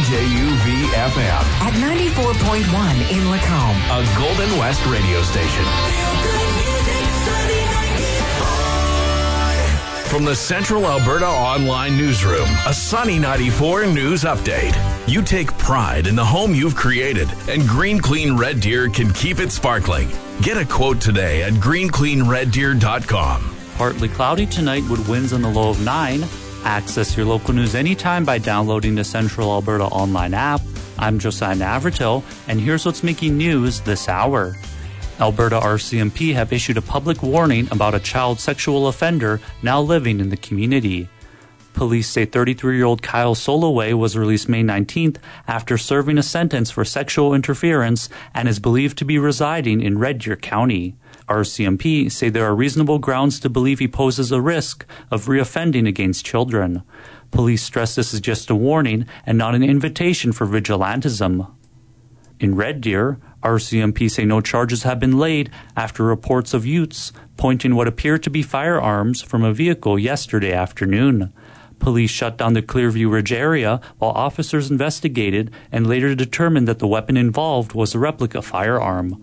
CJUV-FM. At 94.1 in Lacombe. A Golden West radio station. From the Central Alberta Online Newsroom, a Sunny 94 news update. You take pride in the home you've created, and Green Clean Red Deer can keep it sparkling. Get a quote today at greencleanreddeer.com. Partly cloudy tonight with winds on the low of 9. Access your local news anytime by downloading the Central Alberta Online app. I'm Josiah Navratil, and here's what's making news this hour. Alberta RCMP have issued a public warning about a child sexual offender now living in the community. Police say 33-year-old Kyle Soloway was released May 19th after serving a sentence for sexual interference and is believed to be residing in Red Deer County. RCMP say there are reasonable grounds to believe he poses a risk of reoffending against children. Police stress this is just a warning and not an invitation for vigilantism. In Red Deer, RCMP say no charges have been laid after reports of youths pointing what appeared to be firearms from a vehicle yesterday afternoon. Police shut down the Clearview Ridge area while officers investigated and later determined that the weapon involved was a replica firearm.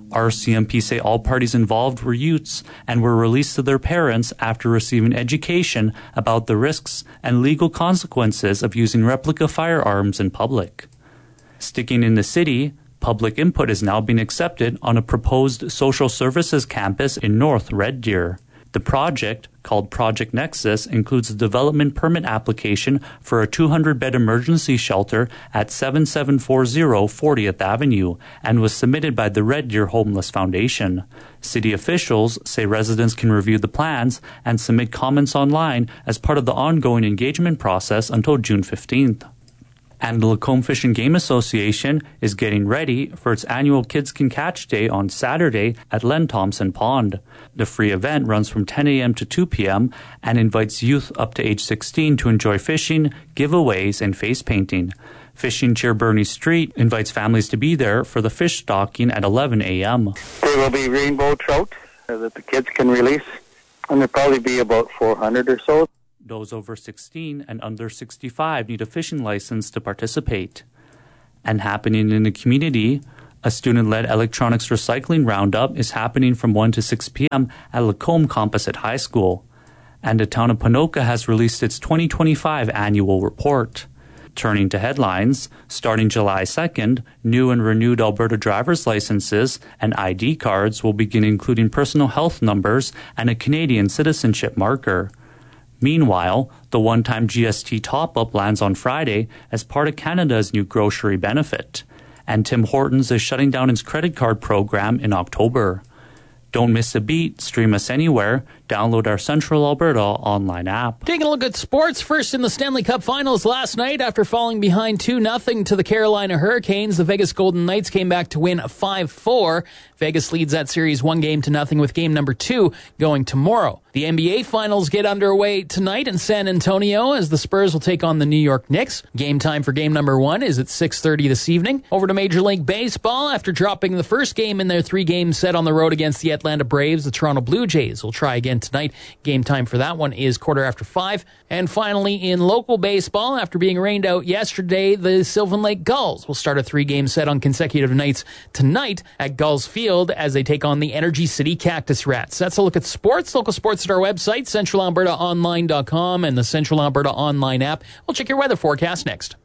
RCMP say all parties involved were youths and were released to their parents after receiving education about the risks and legal consequences of using replica firearms in public. Sticking in the city, public input is now being accepted on a proposed social services campus in North Red Deer. The project, called Project Nexus, includes a development permit application for a 200-bed emergency shelter at 7740 40th Avenue and was submitted by the Red Deer Homeless Foundation. City officials say residents can review the plans and submit comments online as part of the ongoing engagement process until June 15th. And the Lacombe Fish and Game Association is getting ready for its annual Kids Can Catch Day on Saturday at Len Thompson Pond. The free event runs from 10 a.m. to 2 p.m. and invites youth up to age 16 to enjoy fishing, giveaways, and face painting. Fishing Chair Bernie Street invites families to be there for the fish stocking at 11 a.m. There will be rainbow trout that the kids can release, and there'll probably be about 400 or so. Those over 16 and under 65 need a fishing license to participate. And happening in the community, a student-led electronics recycling roundup is happening from 1 to 6 p.m. at Lacombe Composite High School. And the town of Ponoka has released its 2025 annual report. Turning to headlines, starting July 2nd, new and renewed Alberta driver's licenses and ID cards will begin including personal health numbers and a Canadian citizenship marker. Meanwhile, the one-time GST top-up lands on Friday as part of Canada's new grocery benefit. And Tim Hortons is shutting down its credit card program in October. Don't miss a beat. Stream us anywhere. Download our Central Alberta online app. Taking a look at sports. First in the Stanley Cup Finals last night, after falling behind 2-0 to the Carolina Hurricanes, the Vegas Golden Knights came back to win 5-4. Vegas leads that series 1-0 with game number 2 going tomorrow. The NBA Finals get underway tonight in San Antonio as the Spurs will take on the New York Knicks. Game time for game number 1 is at 6:30 this evening. Over to Major League Baseball. After dropping the first game in their 3-game set on the road against the Atlanta Braves, the Toronto Blue Jays will try again tonight. Game time for that one is 5:15. And finally, in local baseball, after being rained out yesterday, the Sylvan Lake Gulls will start a 3-game set on consecutive nights tonight at Gulls Field as they take on the Energy City Cactus Rats. That's a look at sports. Local sports at our website, centralalbertaonline.com, and the Central Alberta Online app. We'll check your weather forecast next.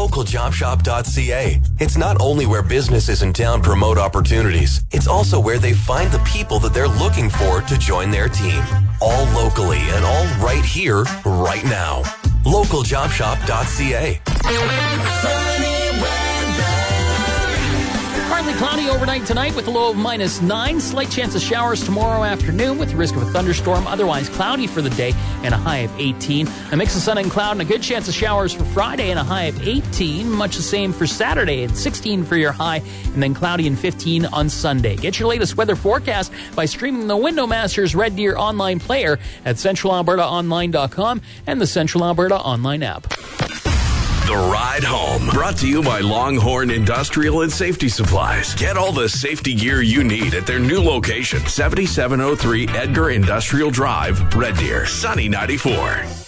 LocalJobShop.ca. It's not only where businesses in town promote opportunities, it's also where they find the people that they're looking for to join their team. All locally and all right here, right now. LocalJobShop.ca. Partly cloudy overnight tonight with a low of -9. Slight chance of showers tomorrow afternoon with the risk of a thunderstorm. Otherwise cloudy for the day and a high of 18. A mix of sun and cloud and a good chance of showers for Friday and a high of 18. Much the same for Saturday at 16 for your high and then cloudy and 15 on Sunday. Get your latest weather forecast by streaming the Windowmasters Red Deer online player at centralalbertaonline.com and the Central Alberta Online app. The Ride Home, brought to you by Longhorn Industrial and Safety Supplies. Get all the safety gear you need at their new location, 7703 Edgar Industrial Drive, Red Deer, Sunny 94.